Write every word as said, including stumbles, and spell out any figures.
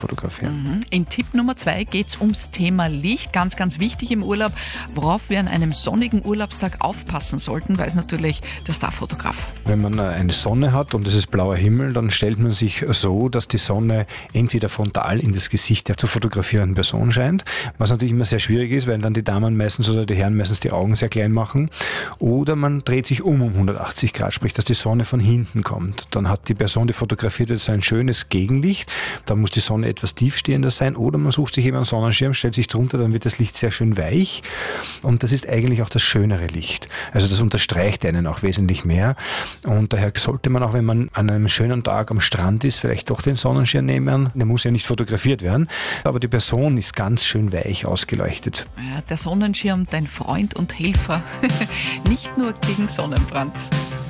fotografieren. Mhm. In Tipp Nummer zwei geht es ums Thema Licht. Ganz, ganz wichtig im Urlaub, worauf wir an einem sonnigen Urlaubstag aufpassen sollten, weiß natürlich der Starfotograf. Wenn man eine Sonne hat und es ist blauer Himmel, dann stellt man sich so, dass die Sonne entweder frontal in das Gesicht der zu fotografierenden Person scheint, was natürlich immer sehr schwierig ist, weil dann die Damen meistens oder die Herren meistens die Augen sehr klein machen. Oder man dreht sich um um hundertachtzig Grad, sprich, dass die Sonne von hinten kommt. Dann hat die Person, die fotografiert wird, so ein schönes Gegenlicht. Dann muss die Sonne etwas tiefstehender sein. Oder man sucht sich eben einen Sonnenschirm, stellt sich drunter, dann wird das Licht sehr schön weich. Und das ist eigentlich auch das schönere Licht. Also das unterstreicht einen auch wesentlich mehr. Und daher sollte man auch, wenn man an einem schönen Tag am Strand ist, vielleicht doch den Sonnenschirm nehmen. Der muss ja nicht fotografiert werden, aber die Person ist ganz schön weich ausgeleuchtet. Ja, der Sonnenschirm, dein Freund und Helfer, nicht nur gegen Sonnenbrand.